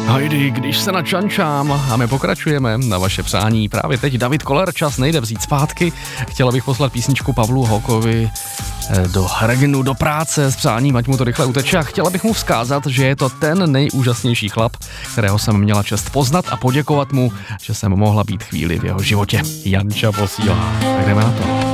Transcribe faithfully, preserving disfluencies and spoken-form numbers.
Hajdy, když se načančám a my pokračujeme na vaše přání. Právě teď David Koller, čas nejde vzít zpátky. Chtěla bych poslat písničku Pavlu Hokovi do Reginu, do práce s přáním, ať mu to rychle uteče, a chtěla bych mu vzkázat, že je to ten nejúžasnější chlap, kterého jsem měla čest poznat, a poděkovat mu, že jsem mohla být chvíli v jeho životě. Janča posílá. Tak jdeme na to.